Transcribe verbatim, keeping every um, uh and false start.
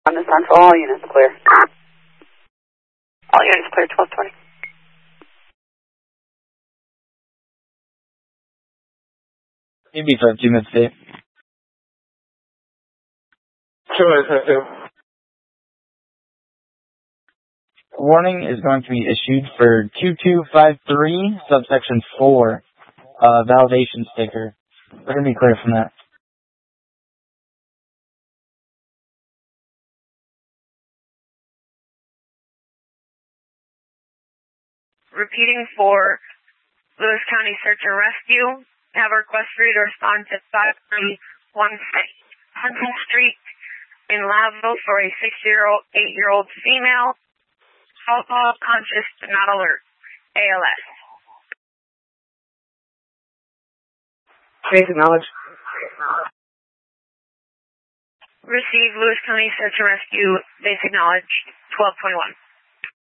On the central, all units clear. All units clear, twelve twenty. A B five two Midstate. Sure, sure, sure. Warning is going to be issued for two two five three, subsection four, uh, validation sticker. We're going to be clear from that. Repeating for Lewis County Search and Rescue. Have a request for you to respond to five three one six Hunting Street in Laville for a six-year-old, eight-year-old female, alcohol conscious but not alert, A L S. Please acknowledge. Receive Lewis County Search and Rescue, base acknowledged, twelve twenty-one.